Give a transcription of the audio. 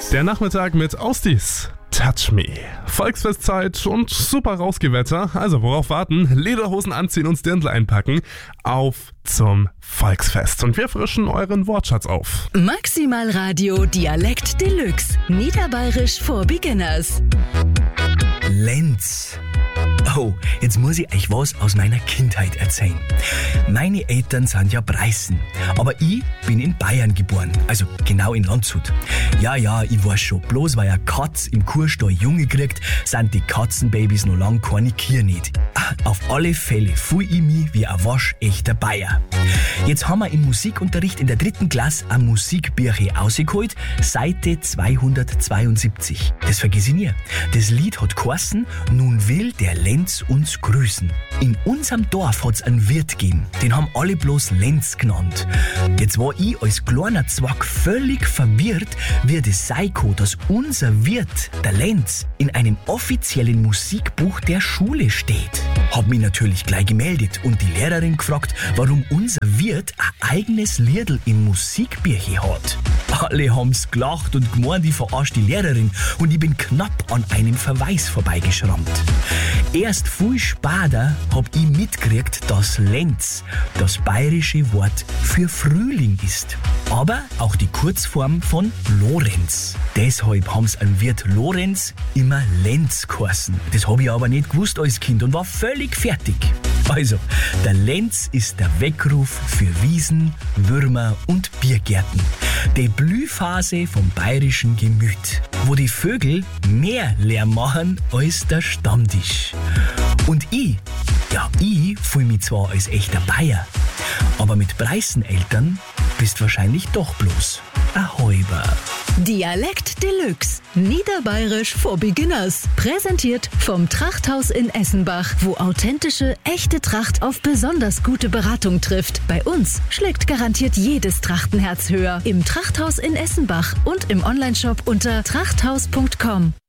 Der Nachmittag mit Austis. Touch Me. Volksfestzeit und super Rausgewetter. Also worauf warten? Lederhosen anziehen und Dirndl einpacken. Auf zum Volksfest. Und wir frischen euren Wortschatz auf. Maximal Radio Dialekt Deluxe. Niederbayerisch for Beginners. Lenz. Oh, jetzt muss ich euch was aus meiner Kindheit erzählen. Meine Eltern sind ja Preußen, aber ich bin in Bayern geboren, also genau in Landshut. Ja, ich weiß schon, bloß weil eine Katz im Kuhstall Junge kriegt, sind die Katzenbabys noch lang keine Kier nicht. Auf alle Fälle fühl ich mich wie ein waschechter Bayer. Jetzt haben wir im Musikunterricht in der 3. Klasse ein Musikbücher rausgeholt, Seite 272. Das vergiss ich nie. Das Lied hat geheißen, nun will der Lenz uns grüßen. In unserem Dorf hat's einen Wirt gegeben, den haben alle bloß Lenz genannt. Jetzt war ich als kleiner Zwack völlig verwirrt, wie das sein kann, dass unser Wirt, der Lenz, in einem offiziellen Musikbuch der Schule steht. Hab mich natürlich gleich gemeldet und die Lehrerin gefragt, warum unser Wirt ein eigenes Liedl im Musikbücher hat. Alle haben's gelacht und gemeint, ich verarsche die Lehrerin und ich bin knapp an einem Verweis vorbeigeschrammt. Erst viel später hab ich mitgekriegt, dass Lenz das bayerische Wort für Frühling ist. Aber auch die Kurzform von Lorenz. Deshalb haben's an Wirt Lorenz immer Lenz geheißen. Das hab ich aber nicht gewusst als Kind und war völlig fertig. Also, der Lenz ist der Weckruf für Wiesen, Würmer und Biergärten. Die Blühphase vom bayerischen Gemüt, wo die Vögel mehr Lärm machen als der Stammtisch. Und ich fühl mich zwar als echter Bayer, aber mit Preußeneltern bist wahrscheinlich doch bloß ein Halber. Dialekt Deluxe. Niederbayerisch for Beginners. Präsentiert vom Trachthaus in Essenbach, wo authentische, echte Tracht auf besonders gute Beratung trifft. Bei uns schlägt garantiert jedes Trachtenherz höher. Im Trachthaus in Essenbach und im Onlineshop unter trachthaus.com.